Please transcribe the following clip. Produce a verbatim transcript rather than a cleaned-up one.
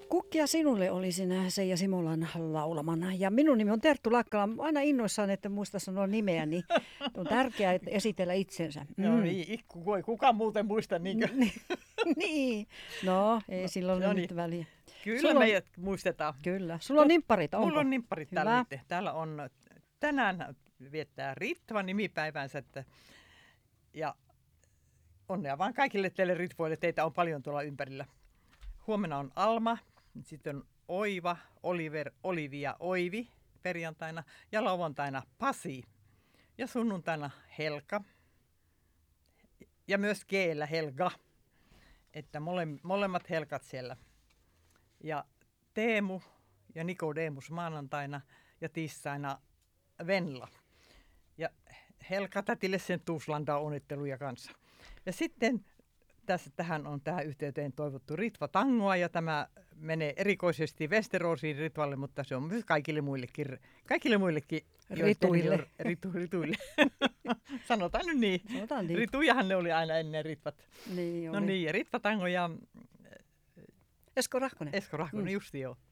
Kukkia sinulle olisin Seija Simolan laulamana. Ja minun nimi on Terttu Lakkala. Aina innoissaan, että muista sanoa nimeäni. On tärkeää että esitellä itsensä. Mm. No niin, ikku voi. Kuka muuten muista niinkö? Niin. No, ei no, silloin no nyt niin. väliä. Kyllä Sulla meidät on, muistetaan. Kyllä. Sulla on nimpparit, onko? Mulla on nimpparit Hyvä. tällä. Täällä on tänään viettää Ritva nimipäivänsä. Että, ja onnea vaan kaikille teille Ritvoille. Teitä on paljon tuolla ympärillä. Huomenna on Alma, sitten on Oiva, Oliver, Olivia, Oivi perjantaina ja lauantaina Pasi ja sunnuntaina Helka ja myös Geellä Helga, että mole, molemmat Helkat siellä. Ja Teemu ja Nikodemus maanantaina ja tiistaina Venla. Ja Helka tätille sen Tuuslandaa onnitteluja kanssa. Ja sitten tässä tähän on tähän yhteyteen toivottu Ritva tangoa ja tämä menee erikoisesti Westerosiin Ritvalle, mutta se on myös kaikille muillekin, kaikille muillekin Rituille. Ritu, rituille. Sanotaan nyt niin. Sanotaan niin. Ritujahan ne oli aina ennen Ritvat. Niin no oli. niin, ja Ritva tango ja Esko Rahkonen. Esko Rahkonen, mm. just joo.